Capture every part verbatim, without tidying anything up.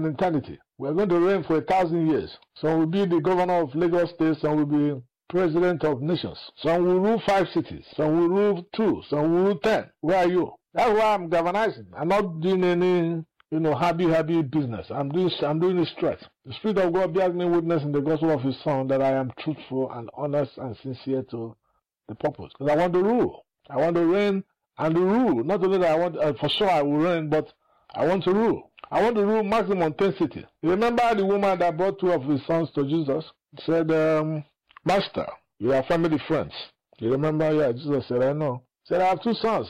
in eternity. We're going to reign for a thousand years. Some will be the governor of Lagos State, some will be president of nations. Some will rule five cities, some will rule two, some will rule ten. Where are you? That's why I'm galvanizing. I'm not doing any, you know, happy, happy business. I'm doing, I'm doing it straight. The Spirit of God bears me witness in the gospel of His Son that I am truthful and honest and sincere to the purpose. Because I want to rule. I want to reign and to rule. Not only that I want, uh, for sure I will reign, but I want to rule. I want to rule maximum ten cities. You remember the woman that brought two of his sons to Jesus? Said, um, Master, you are family friends. You remember? Yeah, Jesus said, I know. Said, I have two sons,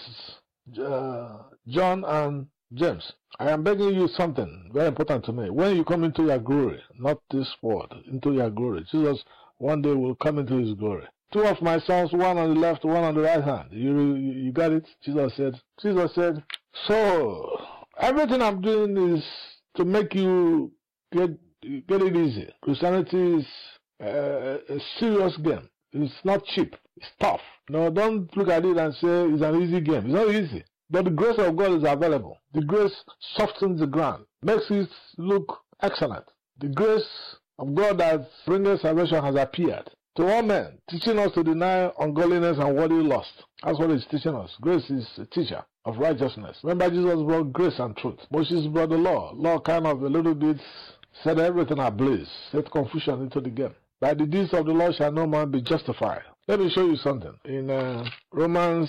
uh, John and James. I am begging you something very important to me. When you come into your glory, not this world, into your glory, Jesus one day will come into His glory. Two of my sons, one on the left, one on the right hand. You, you, you got it? Jesus said. Jesus said, so everything I'm doing is to make you get get it easy. Christianity is uh, a serious game. It's not cheap. It's tough. No, don't look at it and say it's an easy game. It's not easy. But the grace of God is available. The grace softens the ground, makes it look excellent. The grace of God that brings salvation has appeared to all men, teaching us to deny ungodliness and worldly lust. That's what it's teaching us. Grace is a teacher of righteousness. Remember, Jesus brought grace and truth. Moses brought the law. Law kind of a little bit set everything ablaze, set confusion into the game. By the deeds of the law shall no man be justified. Let me show you something. In uh, Romans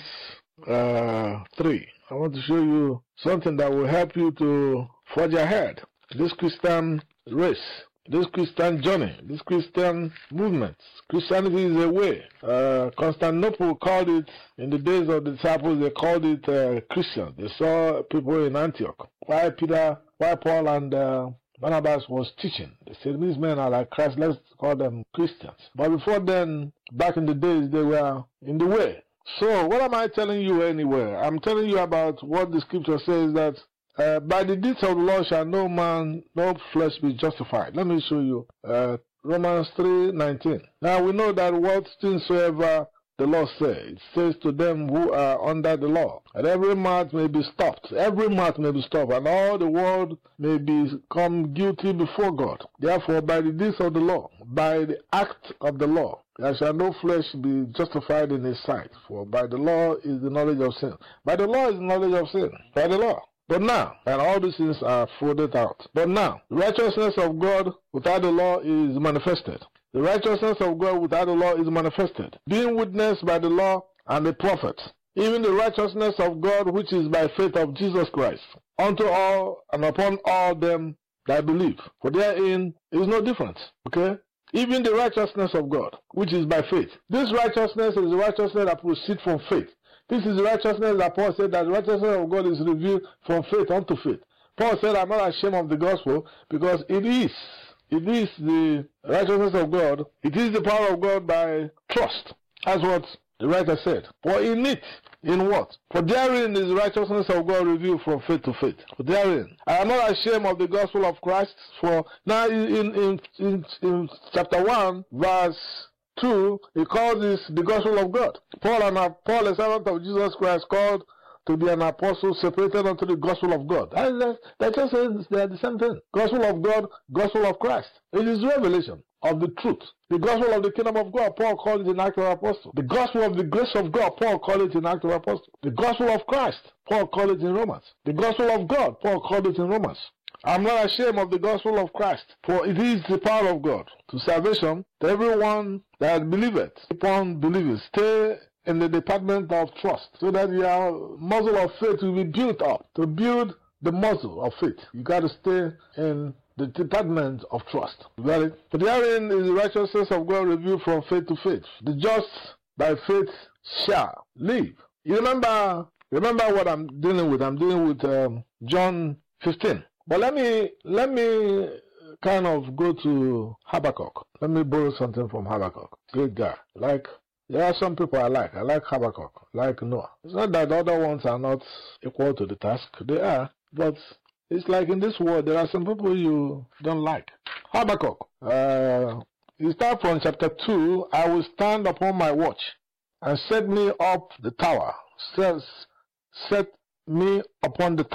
uh, three, I want to show you something that will help you to forge ahead. This Christian race, this Christian journey, this Christian movement. Christianity is a way. Uh, Constantinople called it, in the days of the disciples, they called it uh, Christian. They saw people in Antioch. Why Peter, why Paul and uh, Barnabas was teaching. They said, these men are like Christ, let's call them Christians. But before then, back in the days, they were in the way. So, what am I telling you anyway? I'm telling you about what the scripture says, that uh, by the deeds of the law shall no man, no flesh be justified. Let me show you. Uh, Romans three nineteen. Now, we know that what things soever the law says, it says to them who are under the law, and every mouth may be stopped. Every mouth may be stopped, and all the world may become guilty before God. Therefore, by the deeds of the law, by the act of the law, there shall no flesh be justified in His sight. For by the law is the knowledge of sin. By the law is the knowledge of sin. By the law. But now, and all these things are folded out. But now, the righteousness of God without the law is manifested. The righteousness of God without the law is manifested, being witnessed by the law and the prophets, even the righteousness of God which is by faith of Jesus Christ, unto all and upon all them that believe. For therein is no difference. Okay? Even the righteousness of God, which is by faith. This righteousness is the righteousness that proceeds from faith. This is the righteousness that Paul said that the righteousness of God is revealed from faith unto faith. Paul said, I'm not ashamed of the gospel, because it is. It is the righteousness of God. It is the power of God by trust. That's what the writer said. For in it, in what? For therein is the righteousness of God revealed from faith to faith. For therein. I am not ashamed of the gospel of Christ. For now in, in, in, in chapter one, verse two, he calls this the gospel of God. Paul, and Paul, a servant of Jesus Christ, called to be an apostle, separated unto the gospel of God. That, that just says they are the same thing. Gospel of God, gospel of Christ. It is revelation of the truth. The gospel of the kingdom of God, Paul called it in Acts of Apostle. The gospel of the grace of God, Paul called it in Acts of Apostle. The gospel of Christ, Paul called it in Romans. The gospel of God, Paul called it in Romans. I'm not ashamed of the gospel of Christ, for it is the power of God to salvation to everyone that believeth. Upon believers, stay in the department of trust, so that your muscle of faith will be built up. To build the muscle of faith, you got to stay in the department of trust. You got it? For therein is the righteousness of God revealed from faith to faith. The just by faith shall live. You remember, remember what I'm dealing with. I'm dealing with um, John fifteen. But let me let me kind of go to Habakkuk. Let me borrow something from Habakkuk. Great guy. Like, there are some people I like. I like Habakkuk, like Noah. It's not that the other ones are not equal to the task. They are. But it's like in this world, there are some people you don't like. Habakkuk. Uh, you start from chapter two. I will stand upon my watch and set me up the tower. Says, set me upon the tower.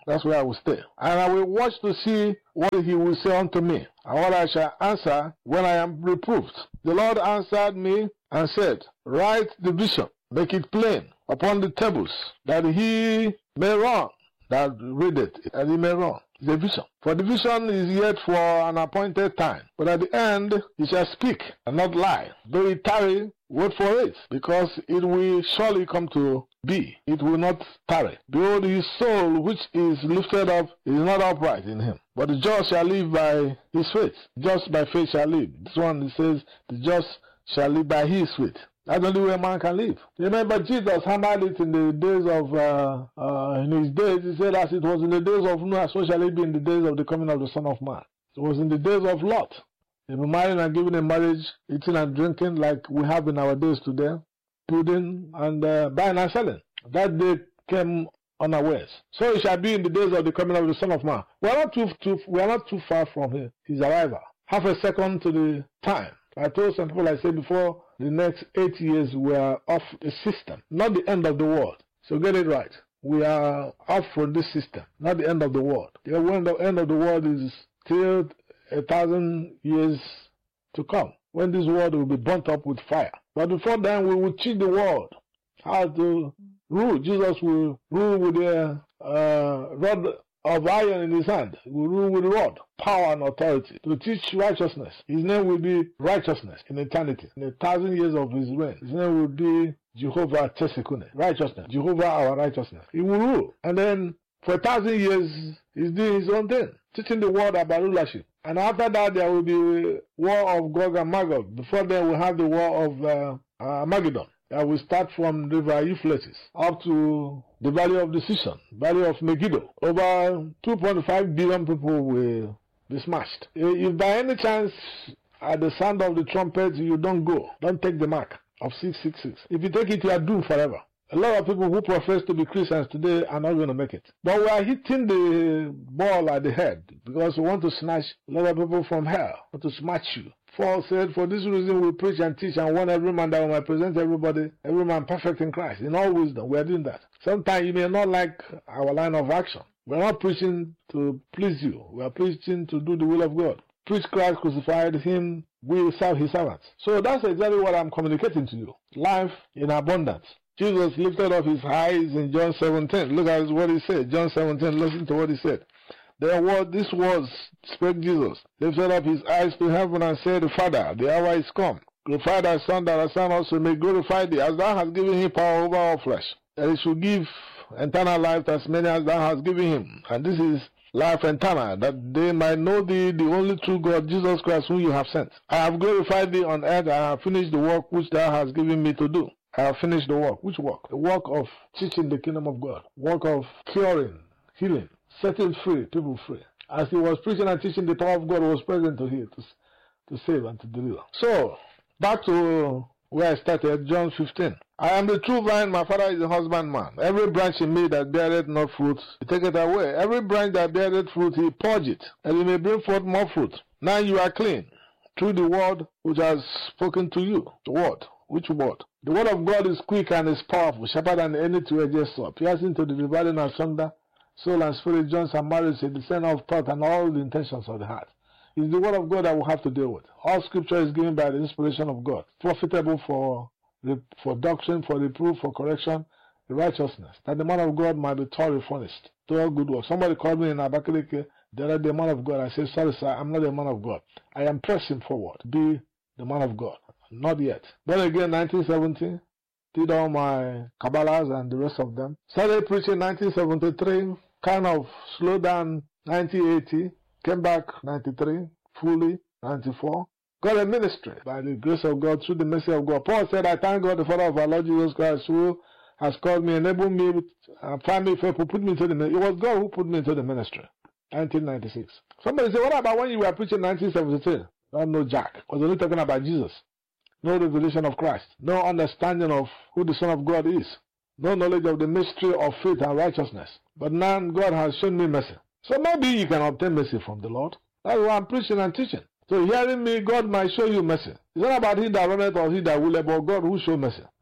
That's where I will stay. And I will watch to see what he will say unto me, and what I shall answer when I am reproved. The Lord answered me and said, Write the vision, make it plain upon the tables, that he may run that read it, and he may run. The vision. For the vision is yet for an appointed time, but at the end he shall speak and not lie. Though he tarry, wait for it, because it will surely come to be. It will not tarry. Behold, his soul which is lifted up is not upright in him, but the just shall live by his faith. Just by faith shall live. This one, it says, the just shall live by his faith. That's the only way man can live. Remember, Jesus hammered it in the days of, uh, uh, in his days, he said, as it was in the days of Noah, so shall it be in the days of the coming of the Son of Man. It was in the days of Lot. They were marrying and giving in marriage, eating and drinking like we have in our days today, building and uh, buying and selling. That day came unawares. So it shall be in the days of the coming of the Son of Man. We are not too, too, we are not too far from his, his arrival. Half a second to the time. I told some people, I said before, the next eight years we are off the system, not the end of the world. So get it right. We are off from this system, not the end of the world. The end of the world is till a thousand years to come, when this world will be burnt up with fire. But before then, we will teach the world how to rule. Jesus will rule with a uh, rod of iron in his hand. He will rule with rod, power and authority, to teach righteousness. His name will be righteousness in eternity. In a thousand years of his reign, his name will be Jehovah Teshekune, righteousness. Jehovah our righteousness. He will rule. And then for a thousand years, he's doing his own thing, teaching the world about rulership. And after that, there will be a war of Gog and Magog. Before then, we'll have the war of uh, uh, Armageddon. That will start from the river Euphrates up to the Valley of Decision, Valley of Megiddo. Over two point five billion people will be smashed. If by any chance, at the sound of the trumpet, you don't go, don't take the mark of six six six. If you take it, you are doomed forever. A lot of people who profess to be Christians today are not going to make it. But we are hitting the ball at the head because we want to snatch a lot of people from hell, want to smash you. Paul said, for this reason we preach and teach and warn every man that we might present everybody, every man perfect in Christ, in all wisdom. We are doing that. Sometimes you may not like our line of action. We are not preaching to please you. We are preaching to do the will of God. Preach Christ crucified, him, we serve his servants. So that's exactly what I'm communicating to you. Life in abundance. Jesus lifted up his eyes in John seventeen. Look at what he said. John seventeen, listen to what he said. There was, this was, spake Jesus, lifted up his eyes to heaven and said, Father, the hour is come. Glorify thy Son, that thy Son also may glorify thee, as thou hast given him power over all flesh, that he should give eternal life to as many as thou hast given him. And this is life eternal, that they might know thee, the only true God, Jesus Christ, whom you have sent. I have glorified thee on earth, I have finished the work which thou hast given me to do. I have finished the work. Which work? The work of teaching the kingdom of God. Work of curing, healing, setting free, people free. As he was preaching and teaching, the power of God was present to him to, to save and to deliver. So, back to where I started, John fifteen. I am the true vine, my Father is the husbandman. Every branch in me that beareth not fruit, he taketh away. Every branch that beareth fruit, he purge it, and he may bring forth more fruit. Now you are clean, through the word which has spoken to you. The word. Which word? The word of God is quick and is powerful, sharper than any two-edged sword, piercing to the dividing asunder, soul and spirit, joints and marrows, a discerner of thought and all the intentions of the heart. It's the word of God that we have to deal with. All scripture is given by the inspiration of God, profitable for, for doctrine, for reproof, for correction, righteousness, that the man of God might be thoroughly furnished to all good work. Somebody called me in Abakaliki, the other day, man of God. I said, sorry sir, I'm not a man of God. I am pressing forward to be the man of God. Not yet. Then again, nineteen seventy, did all my Kabbalahs and the rest of them. Started preaching nineteen seventy-three, kind of slowed down nineteen eighty, came back ninety-three, fully ninety-four. Got a ministry by the grace of God, through the mercy of God. Paul said, I thank God, the Father of our Lord Jesus Christ, who has called me, enabled me, and found me faithful, put me into the ministry. It was God who put me into the ministry. nineteen ninety-six. Somebody said, what about when you were preaching nineteen seventy-three? I don't know Jack. I was only talking about Jesus. No revelation of Christ, no understanding of who the Son of God is, no knowledge of the mystery of faith and righteousness. But now God has shown me mercy. So maybe you can obtain mercy from the Lord. That's why I'm preaching and teaching. So hearing me, God might show you mercy. It's not about he that runneth or he that willeth, but God who show mercy.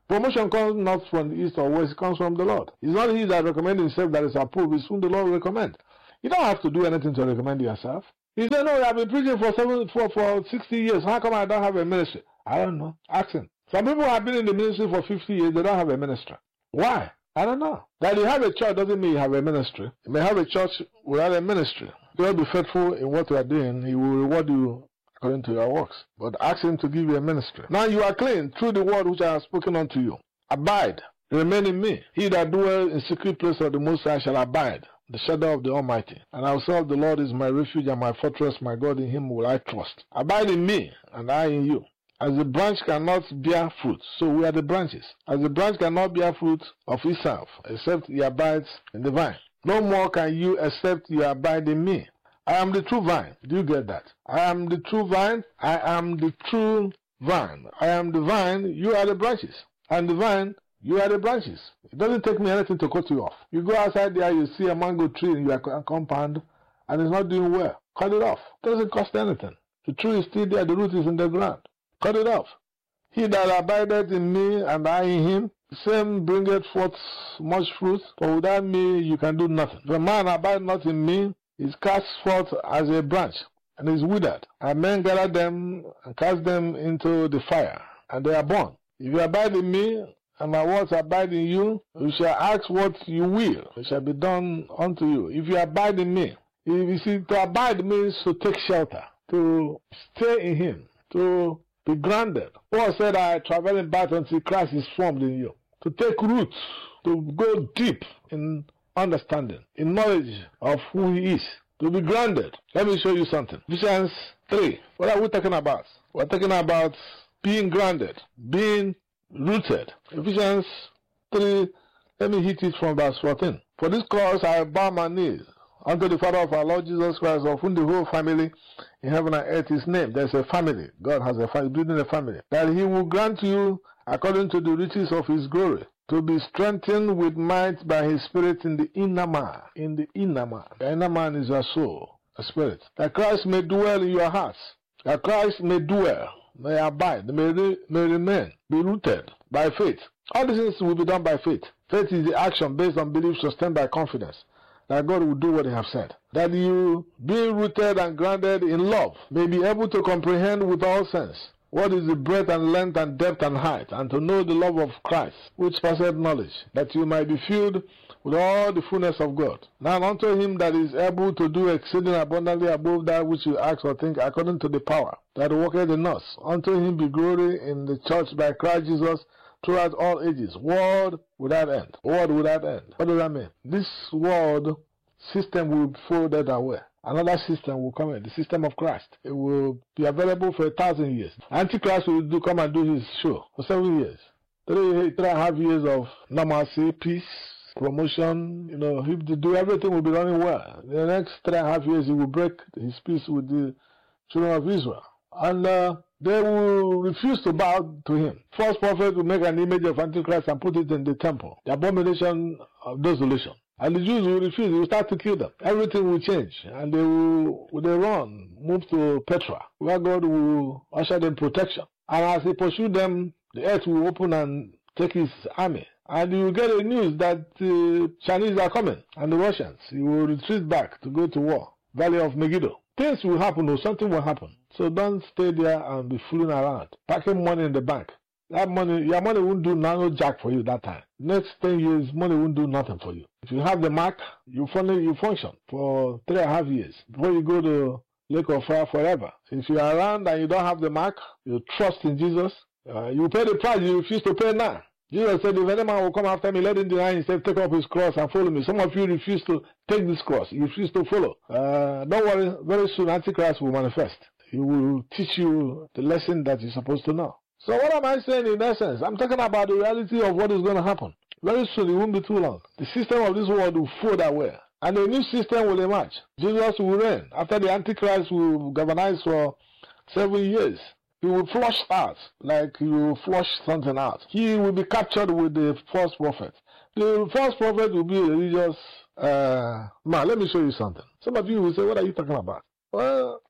Promotion comes not from the east or west, it comes from the Lord. It's not he that recommends himself that is approved, it's whom the Lord recommends. You don't have to do anything to recommend yourself. He said, no, I've been preaching for seven, for, for sixty years. How come I don't have a ministry? I don't know. Ask him. Some people have been in the ministry for fifty years, they don't have a ministry. Why? I don't know. That you have a church doesn't mean you have a ministry. You may have a church without a ministry. You will be faithful in what you are doing. He will reward you according to your works. But ask him to give you a ministry. Now you are clean through the word which I have spoken unto you. Abide. Remain in me. He that dwells in secret place of the Most High shall abide the shadow of the Almighty. And I will say, the Lord is my refuge and my fortress, my God, in him will I trust. Abide in me, and I in you. As the branch cannot bear fruit, so we are the branches. As the branch cannot bear fruit of itself, except he abides in the vine. No more can you except you abide in me. I am the true vine. Do you get that? I am the true vine. I am the true vine. I am the vine. You are the branches. I am the vine. You are the branches. It doesn't take me anything to cut you off. You go outside there, you see a mango tree in your compound, and it's not doing well. Cut it off. It doesn't cost anything. The tree is still there. The root is in the ground. Cut it off. He that abideth in me, and I in him, the same bringeth forth much fruit. For without me you can do nothing. If a man abide not in me, he is cast forth as a branch, and is withered. And men gather them, and cast them into the fire, and they are burned. If you abide in me, and my words abide in you, you shall ask what you will, it shall be done unto you. If you abide in me, if you see, to abide means to take shelter, to stay in him, to be grounded. Paul said, I travel in battle until Christ is formed in you. To take roots, to go deep in understanding, in knowledge of who he is, to be grounded. Let me show you something. Ephesians three. What are we talking about? We're talking about being grounded, being rooted. Ephesians three, let me hit it from verse fourteen. For this cause I bow my knees unto the Father of our Lord Jesus Christ, of whom the whole family in heaven and earth is named. There's a family. God has a family, building a family. That he will grant you, according to the riches of his glory, to be strengthened with might by his Spirit in the inner man. In the inner man. The inner man is your soul, a spirit. That Christ may dwell in your hearts. That Christ may dwell, may abide, may, re may remain, be rooted by faith. All these things will be done by faith. Faith is the action based on belief sustained by confidence that God will do what he has said. That you, being rooted and grounded in love, may be able to comprehend with all sense what is the breadth and length and depth and height, and to know the love of Christ, which passeth knowledge, that you might be filled with all the fullness of God. Now unto him that is able to do exceeding abundantly above that which you ask or think, according to the power that worketh in us. Unto him be glory in the church by Christ Jesus throughout all ages, world without end. World without end. What does that mean? This world system will be folded away. Another system will come in, the system of Christ. It will be available for a thousand years. Antichrist will do, come and do his show for seven years. Three, three and a half years of normalcy, peace, promotion. You know, he will do everything will be running well. In the next three and a half years, he will break his peace with the children of Israel. And uh, they will refuse to bow to him. False prophet will make an image of Antichrist and put it in the temple. The abomination of desolation. And the Jews will refuse. They will start to kill them. Everything will change. And they will, they run, move to Petra, where God will usher them protection. And as he pursue them, the earth will open and take his army. And you will get the news that the Chinese are coming, and the Russians. You will retreat back to go to war. Valley of Megiddo. Things will happen, or something will happen. So don't stay there and be fooling around, packing money in the bank. That money, your money won't do no jack for you that time. Next ten years, money won't do nothing for you. If you have the mark, you function, you function for three and a half years before you go to Lake of Fire forever. If you are around and you don't have the mark, you trust in Jesus, uh, you pay the price you refuse to pay now. Jesus said, if any man will come after me, let him deny himself, take up his cross and follow me. Some of you refuse to take this cross. You refuse to follow. Uh, don't worry, very soon Antichrist will manifest. He will teach you the lesson that you're supposed to know. So what am I saying in essence? I'm talking about the reality of what is going to happen. Very soon, it won't be too long. The system of this world will fold away. And a new system will emerge. Jesus will reign. After the Antichrist will governize for seven years. He will flush out, like he will flush something out. He will be captured with the false prophet. The false prophet will be a religious uh, man. Let me show you something. Some of you will say, what are you talking about? Well,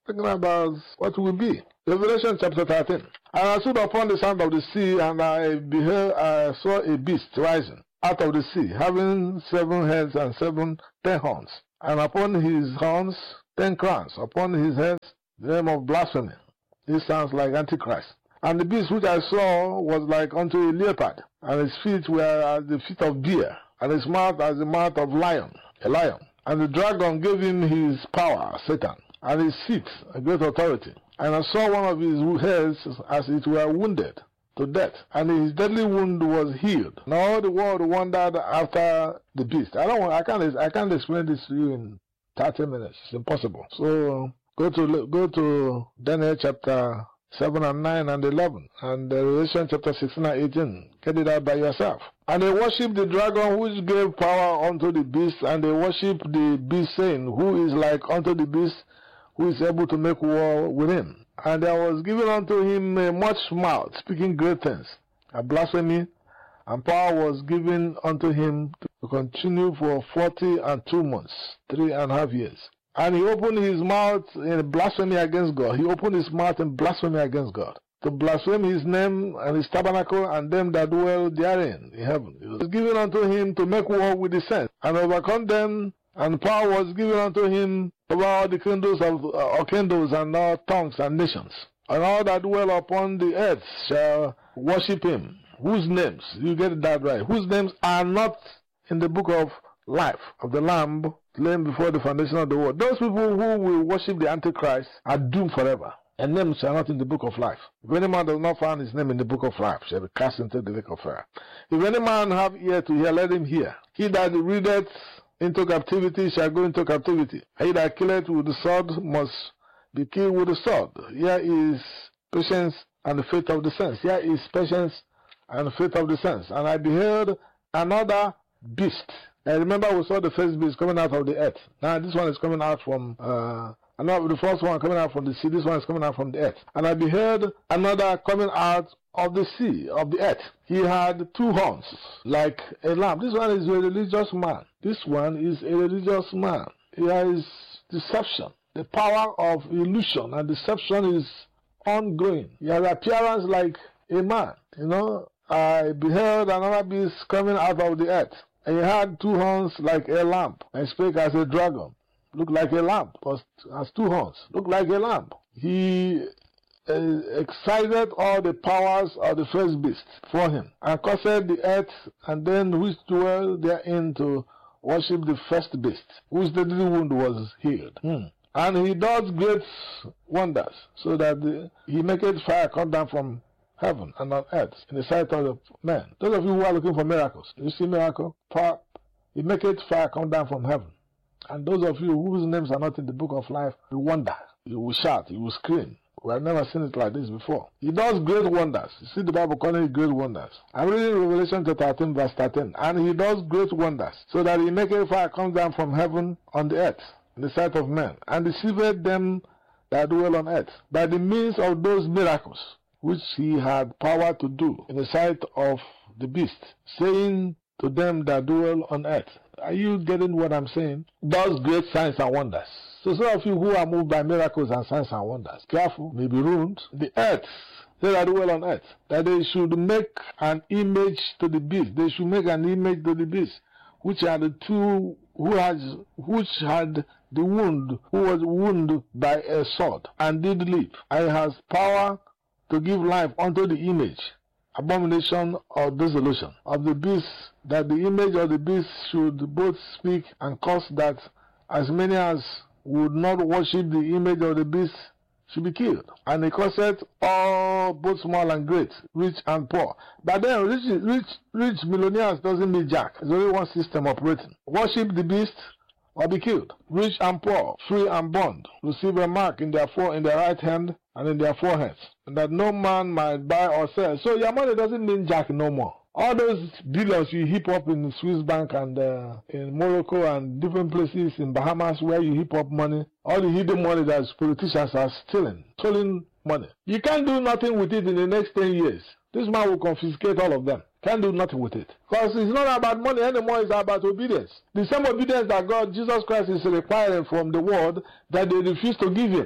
Talking about what will be. Revelation chapter thirteen. And I stood upon the sand of the sea, and I beheld, I saw a beast rising out of the sea, having seven heads and seven ten horns, and upon his horns ten crowns, upon his heads the name of blasphemy. This sounds like Antichrist. And the beast which I saw was like unto a leopard, and his feet were as the feet of bear, and his mouth as the mouth of lion, a lion. And the dragon gave him his power, Satan, and his seat, a great authority. And I saw one of his heads as it were wounded to death, and his deadly wound was healed. And all the world wondered after the beast. I don't want, I can't, I can't explain this to you in thirty minutes. It's impossible. So go to go to Daniel chapter seven and nine and eleven, and Revelation chapter sixteen and eighteen. Get it out by yourself. And they worshipped the dragon which gave power unto the beast, and they worshipped the beast, saying, Who is like unto the beast, who is able to make war with him? And there was given unto him a much mouth, speaking great things, and blasphemy, and power was given unto him to continue for forty and two months, three and a half years. And he opened his mouth in blasphemy against God. He opened his mouth in blasphemy against God, to blaspheme his name and his tabernacle and them that dwell therein in heaven. It was given unto him to make war with the saints, and overcome them, and power was given unto him over all the kingdoms of uh, kingdoms and all tongues and nations. And all that dwell upon the earth shall worship him, whose names, you get that right, whose names are not in the book of life of the Lamb slain before the foundation of the world. Those people who will worship the Antichrist are doomed forever, and names are not in the book of life. If any man does not find his name in the book of life, shall be cast into the lake of fire. If any man have ear to hear, let him hear. He that readeth into captivity shall go into captivity. He that killeth with the sword must be killed with the sword. Here is patience and the faith of the saints. Here is patience and the faith of the saints. And I beheld another beast. And remember, we saw the first beast coming out of the earth. Now this one is coming out from, uh, another, the first one coming out from the sea. This one is coming out from the earth. And I beheld another coming out of the sea, of the earth. He had two horns, like a lamb. This one is a religious man. This one is a religious man. Here is deception. The power of illusion and deception is ongoing. He has appearance like a man. You know, I beheld another beast coming out of the earth. And he had two horns like a lamb, and spake as a dragon. Looked like a lamb, but has two horns. Looked like a lamb. He uh, excited all the powers of the first beast for him, and caused the earth, and then which dwell therein to worship the first beast, whose deadly wound was healed. Hmm. And he does great wonders, so that the, he maketh fire come down from heaven and on earth in the sight of the men. Those of you who are looking for miracles, you see miracle, power, he maketh fire come down from heaven. And those of you whose names are not in the book of life, you wonder, you will shout, you will scream. We have never seen it like this before. He does great wonders. You see the Bible calling it great wonders. I'm reading Revelation thirteen verse thirteen. And he does great wonders, so that he maketh fire come down from heaven on the earth in the sight of men, and deceiveth them that dwell on earth, by the means of those miracles which he had power to do in the sight of the beast, saying to them that dwell on earth. Are you getting what I'm saying? Does great signs and wonders. So some of you who are moved by miracles and signs and wonders, careful, may be ruined. The earth, they that dwell on earth, that they should make an image to the beast. They should make an image to the beast, which are the two who has which had the wound, who was wounded by a sword, and did live, and has power to give life unto the image, abomination or dissolution of the beast, that the image of the beast should both speak and cause that as many as would not worship the image of the beast should be killed. And he causeth all, both small and great, rich and poor. But then rich, rich, rich millionaires doesn't mean jack. There's only one system operating. Worship the beast or be killed. Rich and poor, free and bond, receive a mark in their fore, in their right hand and in their foreheads, and that no man might buy or sell. So your money doesn't mean jack no more. All those billions you heap up in Swiss bank and uh, in Morocco and different places in Bahamas where you heap up money, all the hidden money that politicians are stealing, stealing money. You can't do nothing with it in the next ten years. This man will confiscate all of them. Can't do nothing with it. Because it's not about money anymore, it's about obedience. The same obedience that God, Jesus Christ, is requiring from the world that they refuse to give him.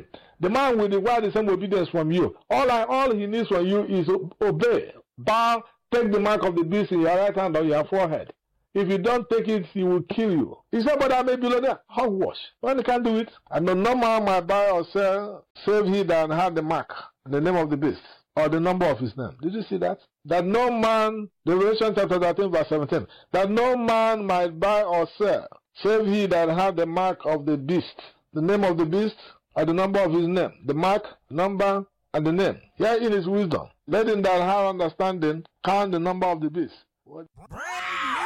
The man will require the same obedience from you. All I, all he needs from you is obey. Bow, take the mark of the beast in your right hand or your forehead. If you don't take it, he will kill you. He said, but I may be there. Hogwash. When he can't do it, and no man might buy or sell, save he that had the mark, the name of the beast, or the number of his name. Did you see that? That no man, Revelation chapter thirteen, verse seventeen, that no man might buy or sell, save he that had the mark of the beast, the name of the beast, or the number of his name. The mark, number, and the name. Herein is wisdom. Let him that have understanding count the number of the beast. What?